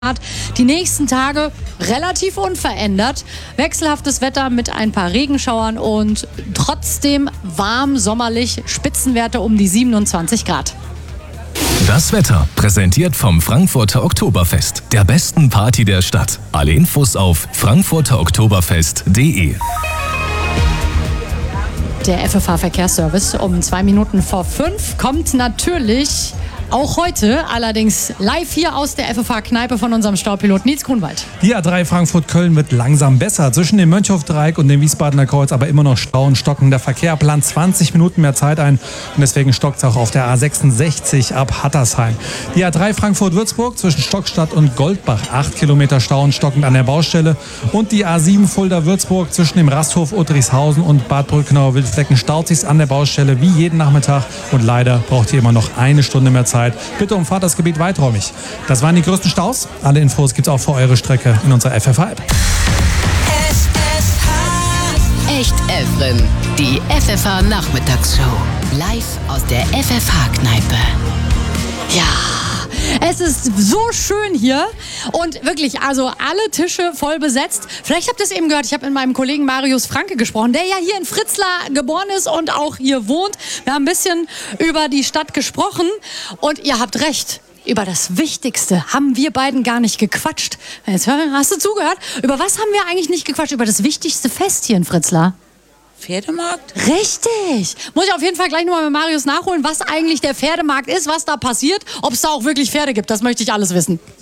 Die nächsten Tage relativ unverändert. Wechselhaftes Wetter mit ein paar Regenschauern und trotzdem warm, sommerlich, Spitzenwerte um die 27 Grad. Das Wetter präsentiert vom Frankfurter Oktoberfest, der besten Party der Stadt. Alle Infos auf frankfurteroktoberfest.de. Der FFH-Verkehrsservice um 2 Minuten vor 5 kommt natürlich auch heute, allerdings live hier aus der FFH-Kneipe von unserem Staupilot Nils Grunwald. Die A3 Frankfurt-Köln wird langsam besser. Zwischen dem Mönchhof-Dreieck und dem Wiesbadener Kreuz aber immer noch Stau und stockender Verkehr. Plant 20 Minuten mehr Zeit ein und deswegen stockt es auch auf der A66 ab Hattersheim. Die A3 Frankfurt-Würzburg zwischen Stockstadt und Goldbach 8 Kilometer Stau und stockend an der Baustelle. Und die A7 Fulda-Würzburg zwischen dem Rasthof Uttrichshausen und Bad Brückenauer-Wildflecken staut sich an der Baustelle wie jeden Nachmittag. Und leider braucht ihr immer noch eine Stunde mehr Zeit. Bitte umfahrt das Gebiet weiträumig. Das waren die größten Staus. Alle Infos gibt's auch für eure Strecke in unserer FFH-App. Echt Elfrin, die FFH-Nachmittagsshow. Live aus der FFH-Kneipe. Ja, es ist so schön hier und wirklich, also alle Tische voll besetzt. Vielleicht habt ihr es eben gehört, ich habe mit meinem Kollegen Marius Franke gesprochen, der ja hier in Fritzlar geboren ist und auch hier wohnt. Wir haben ein bisschen über die Stadt gesprochen und ihr habt recht. Über das Wichtigste haben wir beiden gar nicht gequatscht. Jetzt hast du zugehört? Über was haben wir eigentlich nicht gequatscht? Über das wichtigste Fest hier in Fritzlar. Pferdemarkt? Richtig. Muss ich auf jeden Fall gleich nochmal mit Marius nachholen, was eigentlich der Pferdemarkt ist, was da passiert, ob es da auch wirklich Pferde gibt. Das möchte ich alles wissen.